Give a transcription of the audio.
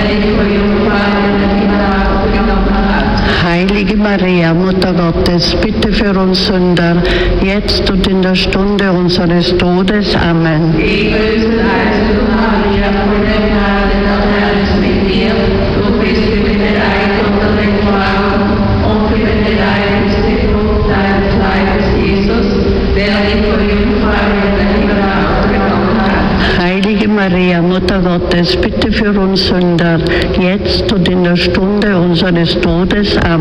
Heilige Maria, Mutter Gottes, bitte für uns Sünder, jetzt und in der Stunde unseres Todes. Amen. Gegrüßet seist du, Maria, voll der Gnade, der Herr ist mit dir. Du bist gebenedeit unter den Frauen und gebenedeit ist die Frucht deines Leibes, Jesus, der dich vor Jungfrau in der Himmel aufgenommen hat. Heilige Maria, Mutter Gottes, bitte für uns Sünder, jetzt und in der Stunde unseres Todes. Amen.